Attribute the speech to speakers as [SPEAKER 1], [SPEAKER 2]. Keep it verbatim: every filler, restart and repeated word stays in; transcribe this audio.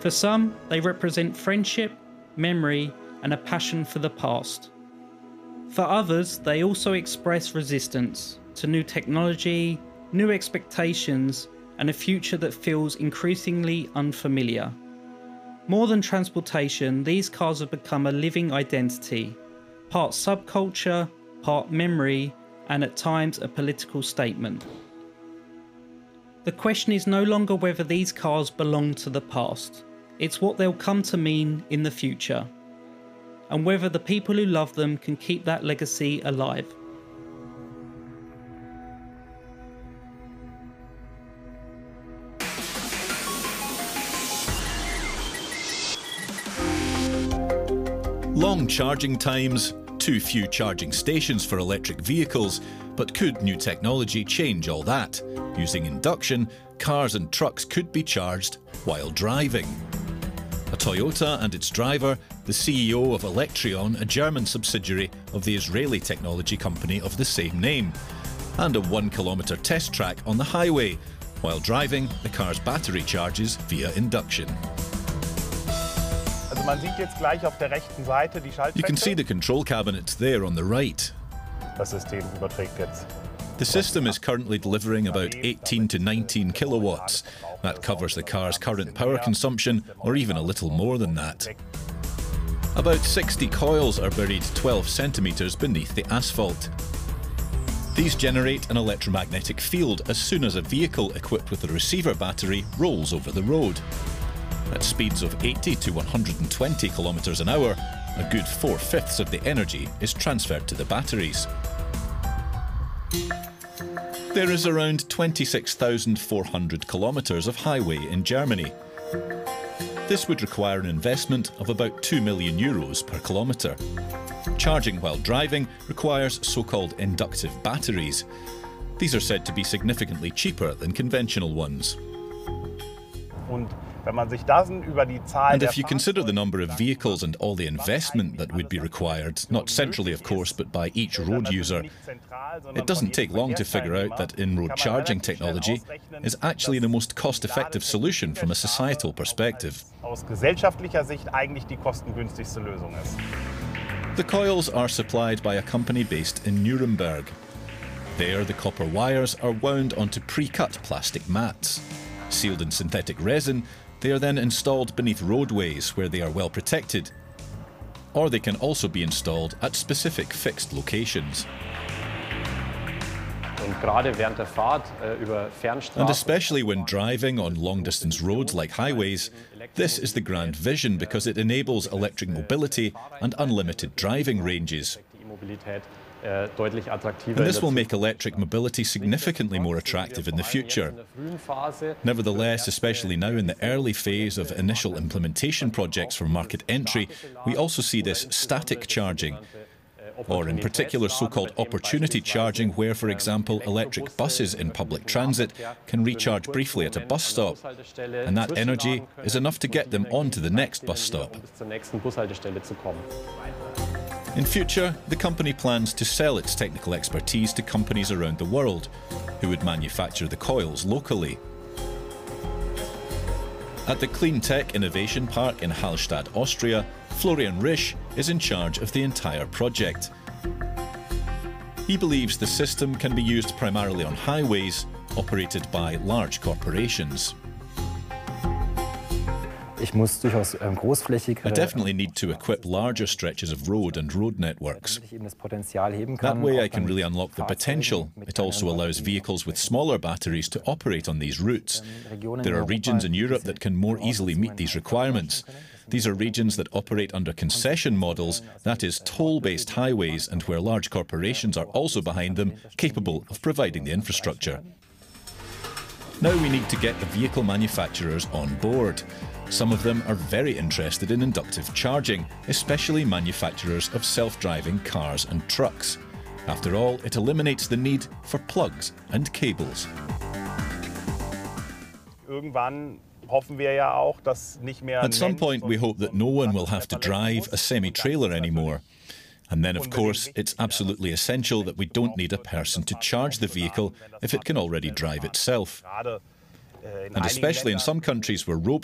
[SPEAKER 1] For some, they represent friendship, memory, and a passion for the past. For others, they also express resistance to new technology, new expectations, and a future that feels increasingly unfamiliar. More than transportation, these cars have become a living identity, part subculture, part memory, and at times a political statement. The question is no longer whether these cars belong to the past, it's what they'll come to mean in the future, and whether the people who love them can keep that legacy alive.
[SPEAKER 2] Long charging times, too few charging stations for electric vehicles, but could new technology change all that? Using induction, cars and trucks could be charged while driving. A Toyota and its driver, the C E O of Electrion, a German subsidiary of the Israeli technology company of the same name, and a one kilometre test track on the highway. While driving, the car's battery charges via induction. You can see the control cabinet there on the right. The system is currently delivering about eighteen to nineteen kilowatts. That covers the car's current power consumption, or even a little more than that. About sixty coils are buried twelve centimetres beneath the asphalt. These generate an electromagnetic field as soon as a vehicle equipped with a receiver battery rolls over the road. At speeds of eighty to one hundred twenty kilometres an hour, a good four-fifths of the energy is transferred to the batteries. There is around twenty-six thousand four hundred kilometres of highway in Germany. This would require an investment of about two million euros per kilometre. Charging while driving requires so-called inductive batteries. These are said to be significantly cheaper than conventional ones. And if you consider the number of vehicles and all the investment that would be required, not centrally of course, but by each road user, it doesn't take long to figure out that in-road charging technology is actually the most cost-effective solution from a societal perspective. The coils are supplied by a company based in Nuremberg. There, the copper wires are wound onto pre-cut plastic mats. Sealed in synthetic resin, they are then installed beneath roadways where they are well protected. Or they can also be installed at specific fixed locations. And especially when driving on long-distance roads like highways, this is the grand vision because it enables electric mobility and unlimited driving ranges. And this will make electric mobility significantly more attractive in the future. Nevertheless, especially now in the early phase of initial implementation projects for market entry, we also see this static charging, or in particular so-called opportunity charging, where, for example, electric buses in public transit can recharge briefly at a bus stop, and that energy is enough to get them on to the next bus stop. In future, the company plans to sell its technical expertise to companies around the world who would manufacture the coils locally. At the Clean Tech Innovation Park in Hallstatt, Austria, Florian Risch is in charge of the entire project. He believes the system can be used primarily on highways operated by large corporations. I definitely need to equip larger stretches of road and road networks. That way I can really unlock the potential. It also allows vehicles with smaller batteries to operate on these routes. There are regions in Europe that can more easily meet these requirements. These are regions that operate under concession models, that is, toll-based highways, and where large corporations are also behind them, capable of providing the infrastructure. Now we need to get the vehicle manufacturers on board. Some of them are very interested in inductive charging, especially manufacturers of self-driving cars and trucks. After all, it eliminates the need for plugs and cables. At some point, we hope that no one will have to drive a semi-trailer anymore. And then, of course, it's absolutely essential that we don't need a person to charge the vehicle if it can already drive itself. And especially in some countries where robots